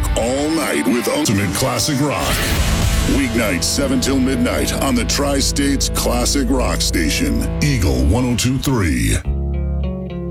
rock all night with Ultimate Classic Rock. Weeknights 7 till midnight on the Tri-States Classic Rock Station, Eagle 102.3.